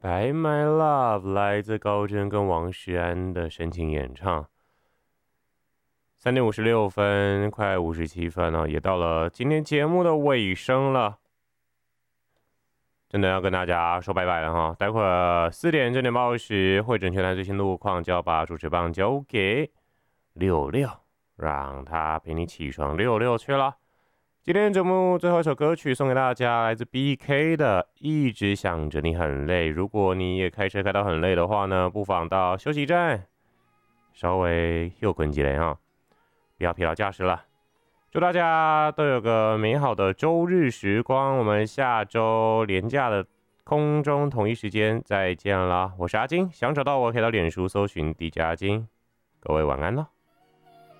《By My Love》来自高真跟王诗安的深情演唱。3:56，快57分了，也到了今天节目的尾声了。真的要跟大家说拜拜了哈！待会儿4点正点报时，会诊全台最新路况就要把主持棒交给66，让他陪你起床66去了。今天节目最后一首歌曲送给大家，来自 BK 的《一直想着你很累》。如果你也开车开到很累的话呢，不妨到休息站稍微休困几雷哈，不要疲劳驾驶了。祝大家都有个美好的周日时光，我们下周连假的空中同一时间再见啦！我是阿金，想找到我可以到脸书搜寻DJ阿金，各位晚安了。